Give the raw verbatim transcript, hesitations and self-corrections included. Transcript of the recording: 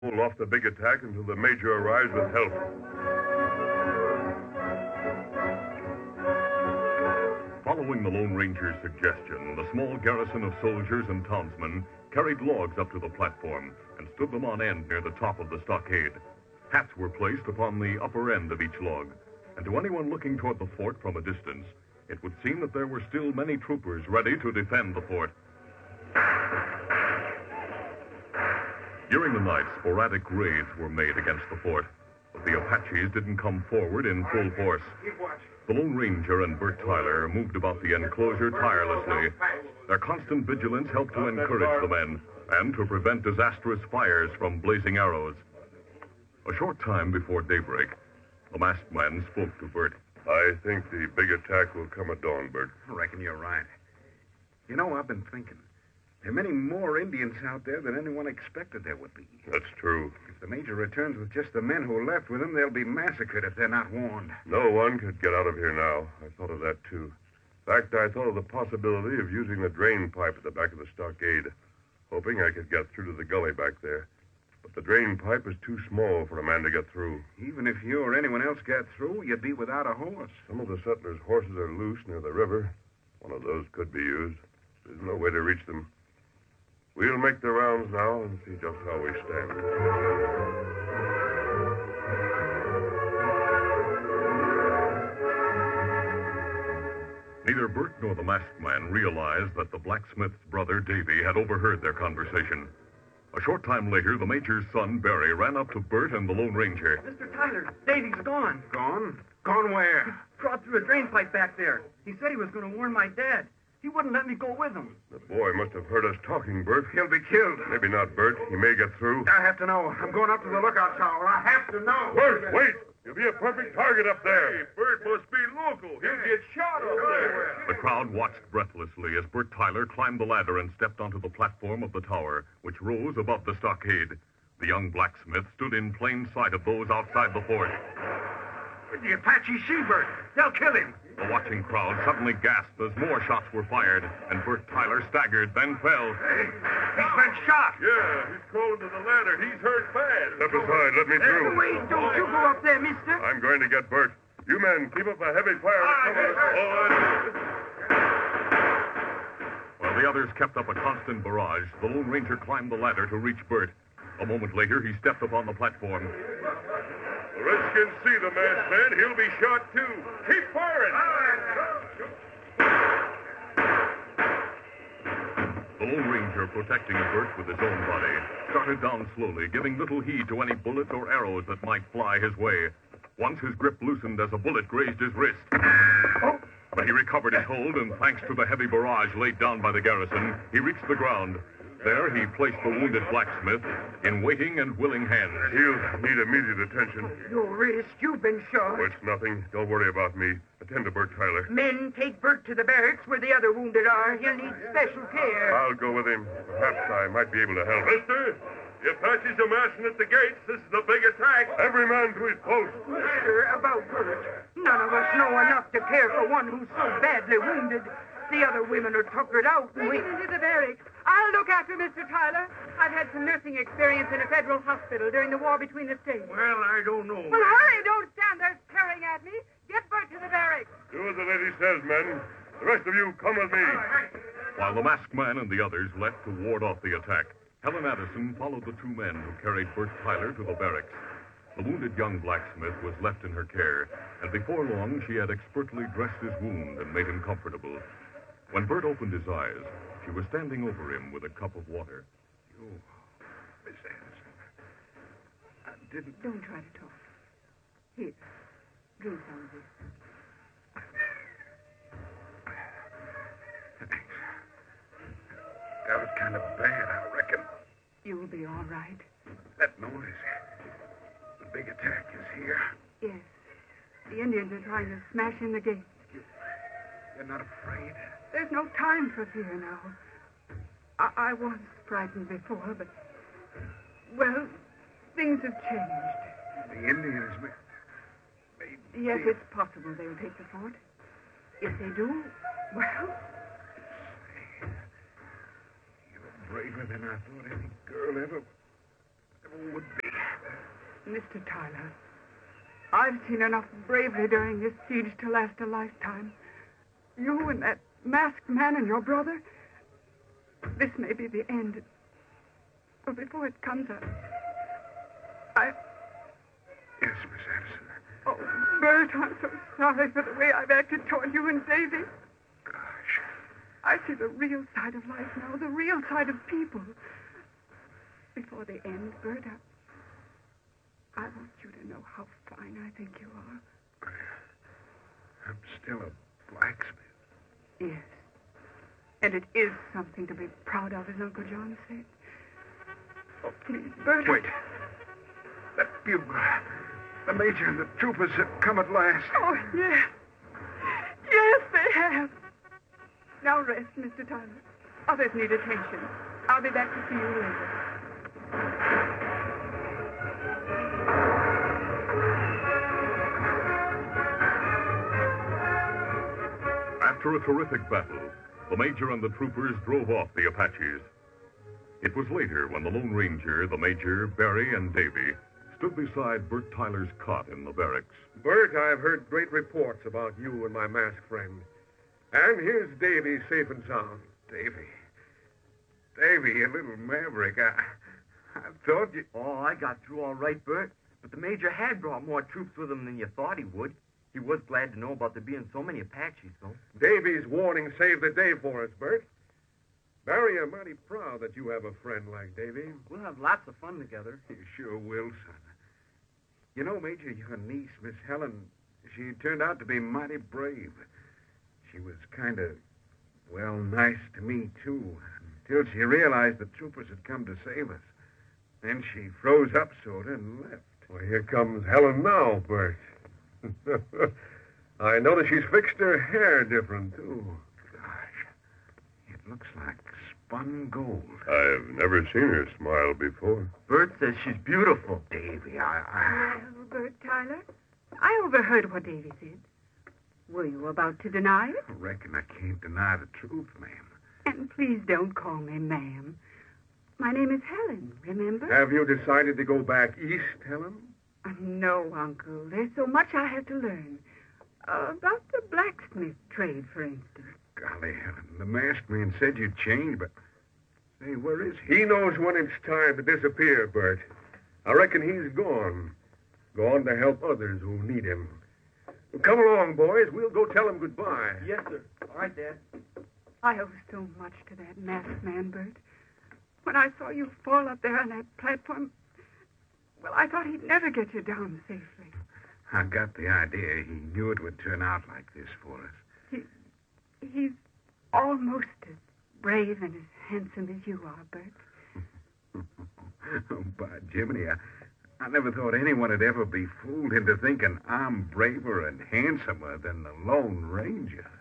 hold off the big attack until the Major arrives with help. Following the Lone Ranger's suggestion, the small garrison of soldiers and townsmen carried logs up to the platform and stood them on end near the top of the stockade. Hats were placed upon the upper end of each log, and to anyone looking toward the fort from a distance, it would seem that there were still many troopers ready to defend the fort. During the night, sporadic raids were made against the fort, but the Apaches didn't come forward in full force. The Lone Ranger and Bert Tyler moved about the enclosure tirelessly. Their constant vigilance helped to encourage the men and to prevent disastrous fires from blazing arrows. A short time before daybreak, the masked man spoke to Bert. I think the big attack will come at dawn, Bert. I reckon you're right. You know, I've been thinking. There are many more Indians out there than anyone expected there would be. That's true. If the Major returns with just the men who left with him, they'll be massacred if they're not warned. No one could get out of here now. I thought of that, too. In fact, I thought of the possibility of using the drain pipe at the back of the stockade, hoping I could get through to the gully back there. But the drain pipe is too small for a man to get through. Even if you or anyone else got through, you'd be without a horse. Some of the settlers' horses are loose near the river. One of those could be used. There's no way to reach them. We'll make the rounds now and see just how we stand. Neither Bert nor the masked man realized that the blacksmith's brother, Davy, had overheard their conversation. A short time later, the Major's son, Barry, ran up to Bert and the Lone Ranger. Mister Tyler, Davy's gone. Gone? Gone where? Crawled through a drain pipe back there. He said he was going to warn my dad. He wouldn't let me go with him. The boy must have heard us talking, Bert. He'll be killed. Maybe not, Bert. He may get through. I have to know. I'm going up to the lookout tower. I have to know. Bert, wait! You'll be a perfect target up there. Hey, Bert must be local. He'll get shot up there. The crowd watched breathlessly as Bert Tyler climbed the ladder and stepped onto the platform of the tower, which rose above the stockade. The young blacksmith stood in plain sight of those outside the fort. The Apaches see Bert. They'll kill him. The watching crowd suddenly gasped as more shots were fired, and Bert Tyler staggered, then fell. Hey, he's been shot. Yeah, he's crawling to the ladder. He's hurt bad. Step aside. Let me through. Wait, don't you go up there, mister. I'm going to get Bert. You men, keep up a heavy fire to cover us. While the others kept up a constant barrage, the Lone Ranger climbed the ladder to reach Bert. A moment later, he stepped upon the platform. The Redskins see the masked man. He'll be shot, too. Keep firing. The Lone Ranger, protecting Bert with his own body, started down slowly, giving little heed to any bullets or arrows that might fly his way. Once his grip loosened as a bullet grazed his wrist. But he recovered his hold, and thanks to the heavy barrage laid down by the garrison, he reached the ground. There, he placed the wounded blacksmith in waiting and willing hands. He'll need immediate attention. Your wrist, you've been shot. Oh, it's nothing. Don't worry about me. Attend to Bert Tyler. Men, take Bert to the barracks where the other wounded are. He'll need special care. I'll go with him. Perhaps I might be able to help. Mister, the Apaches are massing at the gates. This is a big attack. Every man to his post. Mister, about Bert. None of us know enough to care for one who's so badly wounded. The other women are tuckered out. Bring him into the barracks. I'll look after Mister Tyler. I've had some nursing experience in a federal hospital during the war between the states. Well, I don't know. Well, hurry. Don't stand there staring at me. Get Bert to the barracks. Do as the lady says, men. The rest of you, come with me. While the masked man and the others left to ward off the attack, Helen Addison followed the two men who carried Bert Tyler to the barracks. The wounded young blacksmith was left in her care, and before long she had expertly dressed his wound and made him comfortable. When Bert opened his eyes, she was standing over him with a cup of water. You, Miss Anderson, I didn't... Don't try to talk. Here, drink some of this. Thanks. That was kind of bad, I reckon. You'll be all right. That noise. The big attack is here. Yes. The Indians are trying to smash in the gate. You, you're not afraid? There's no time for fear now. I, I was frightened before, but... Well, things have changed. The Indians may... may Yes, be... it's possible they'll take the fort. If they do, well... You're braver than I thought any girl ever... would be. Mister Tyler, I've seen enough bravery during this siege to last a lifetime. You and that masked man and your brother, this may be the end. But before it comes, I... I... Yes, Miss Addison. Oh, Bert, I'm so sorry for the way I've acted toward you and Davy. Gosh. I see the real side of life now, the real side of people. Before the end, Bert, I, I want you to know how fine I think you are. I'm still a blacksmith. Yes. And it is something to be proud of, as Uncle John said. Oh, please, Bert. Wait. That bugle. The major and the troopers have come at last. Oh, yes. Yes, they have. Now rest, Mister Tyler. Others need attention. I'll be back to see you later. After a terrific battle, the major and the troopers drove off the Apaches. It was later when the Lone Ranger, the major, Barry, and Davy stood beside Bert Tyler's cot in the barracks. Bert, I've heard great reports about you and my masked friend. And here's Davy safe and sound. Davy. Davy, you little maverick. I, I thought you... Oh, I got through all right, Bert. But the major had brought more troops with him than you thought he would. He was glad to know about there being so many Apaches, though. Davy's warning saved the day for us, Bert. Barry, I'm mighty proud that you have a friend like Davy. We'll have lots of fun together. You sure will, son. You know, Major, your niece, Miss Helen, she turned out to be mighty brave. She was kind of, well, nice to me, too, until she realized the troopers had come to save us. Then she froze up sort of and left. Well, here comes Helen now, Bert. I notice she's fixed her hair different, too. Gosh, it looks like spun gold. I've never seen her smile before. Bert says she's beautiful. Davy, I... I... Well, Bert Tyler, I overheard what Davy said. Were you about to deny it? I reckon I can't deny the truth, ma'am. And please don't call me ma'am. My name is Helen, remember? Have you decided to go back east, Helen? Uh, no, Uncle. There's so much I have to learn. Uh, about the blacksmith trade, for instance. Golly, Helen, the masked man said you'd change, but... Say, where is he? He knows when it's time to disappear, Bert. I reckon he's gone. Gone to help others who need him. Well, come along, boys. We'll go tell him goodbye. Yes, sir. All right, Dad. I owe so much to that masked man, Bert. When I saw you fall up there on that platform, well, I thought he'd never get you down safely. I got the idea he knew it would turn out like this for us. He, he's almost as brave and as handsome as you are, Bert. Oh, by Jiminy, I, I never thought anyone would ever be fooled into thinking I'm braver and handsomer than the Lone Ranger.